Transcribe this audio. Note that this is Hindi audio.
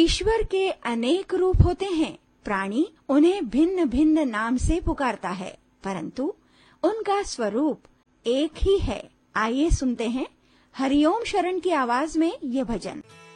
ईश्वर के अनेक रूप होते हैं। प्राणी उन्हें भिन्न भिन्न नाम से पुकारता है, परंतु उनका स्वरूप एक ही है। आइए सुनते हैं हरिओम शरण की आवाज में ये भजन।